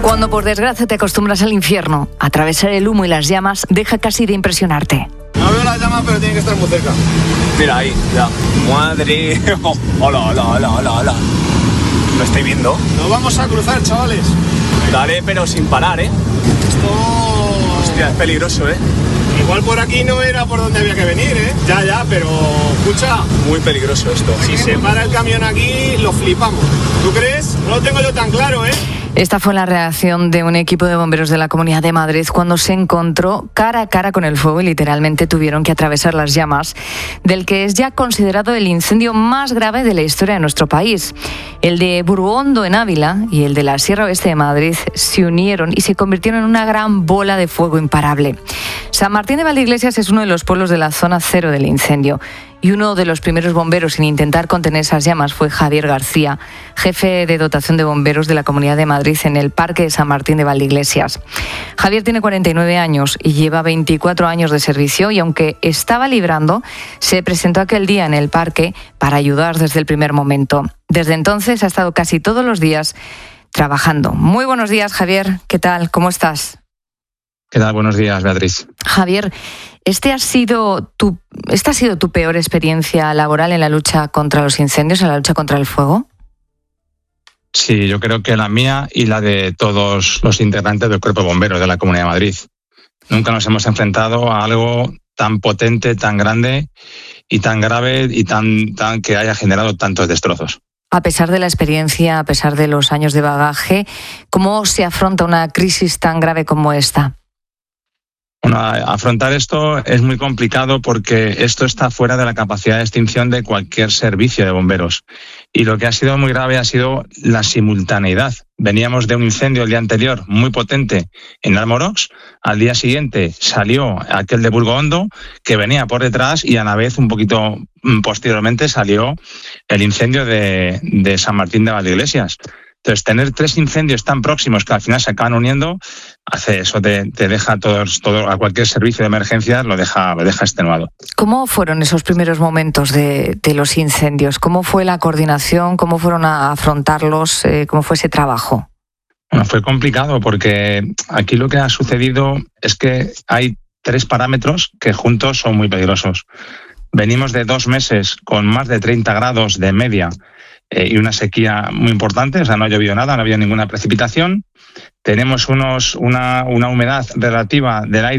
Cuando por desgracia te acostumbras al infierno, atravesar el humo y las llamas deja casi de impresionarte. No veo las llamas, pero tiene que estar muy cerca. Mira ahí, ya. Madre. Hola, hola, hola, hola, hola. ¿Lo estáis viendo? Nos vamos a cruzar, chavales. Dale, pero sin parar, ¿eh? Esto... Hostia, es peligroso, ¿eh? Igual por aquí no era por donde había que venir, ¿eh? Ya, pero... Escucha. Muy peligroso esto. Si se para el camión aquí, lo flipamos. ¿Tú crees? No lo tengo yo tan claro, ¿eh? Esta fue la reacción de un equipo de bomberos de la Comunidad de Madrid cuando se encontró cara a cara con el fuego y literalmente tuvieron que atravesar las llamas del que es ya considerado el incendio más grave de la historia de nuestro país. El de Burgondo en Ávila y el de la Sierra Oeste de Madrid se unieron y se convirtieron en una gran bola de fuego imparable. San Martín de Valdeiglesias es uno de los pueblos de la zona cero del incendio. Y uno de los primeros bomberos en intentar contener esas llamas fue Javier García, jefe de dotación de bomberos de la Comunidad de Madrid en el Parque de San Martín de Valdeiglesias. Javier tiene 49 años y lleva 24 años de servicio y aunque estaba librando, se presentó aquel día en el parque para ayudar desde el primer momento. Desde entonces ha estado casi todos los días trabajando. Muy buenos días, Javier. ¿Qué tal? ¿Cómo estás? ¿Qué tal? Buenos días, Beatriz. Javier, ¿esta ha sido tu peor experiencia laboral en la lucha contra los incendios, en la lucha contra el fuego? Sí, yo creo que la mía y la de todos los integrantes del Cuerpo de Bomberos de la Comunidad de Madrid. Nunca nos hemos enfrentado a algo tan potente, tan grande y tan grave y tan que haya generado tantos destrozos. A pesar de la experiencia, a pesar de los años de bagaje, ¿cómo se afronta una crisis tan grave como esta? Bueno, afrontar esto es muy complicado porque esto está fuera de la capacidad de extinción de cualquier servicio de bomberos. Y lo que ha sido muy grave ha sido la simultaneidad. Veníamos de un incendio el día anterior muy potente en Almorox, al día siguiente salió aquel de Burgondo que venía por detrás y a la vez un poquito posteriormente salió el incendio de San Martín de Valdeiglesias. Entonces, tener tres incendios tan próximos que al final se acaban uniendo, hace eso, te deja todo a cualquier servicio de emergencia, lo deja extenuado. ¿Cómo fueron esos primeros momentos de los incendios? ¿Cómo fue la coordinación? ¿Cómo fueron a afrontarlos? ¿Cómo fue ese trabajo? Bueno, fue complicado porque aquí lo que ha sucedido es que hay tres parámetros que juntos son muy peligrosos. Venimos de 2 meses con más de 30 grados de media y una sequía muy importante, o sea, no ha llovido nada, no ha habido ninguna precipitación. Tenemos una humedad relativa del aire